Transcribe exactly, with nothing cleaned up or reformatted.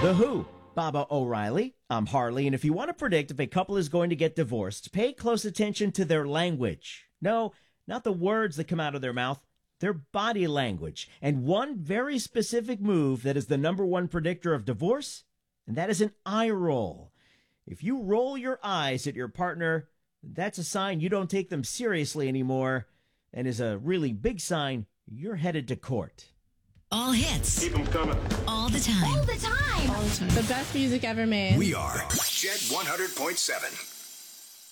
The Who, Baba O'Reilly. I'm Harley, and if you want to predict if a couple is going to get divorced, pay close attention to their language. No, not the words that come out of their mouth, their body language. And one very specific move that is the number one predictor of divorce, and that is an eye roll. If you roll your eyes at your partner, that's a sign you don't take them seriously anymore, and is a really big sign you're headed to court. All hits. Keep them coming. All the time. All the time. All the time. The best music ever made. We are Jet one hundred point seven.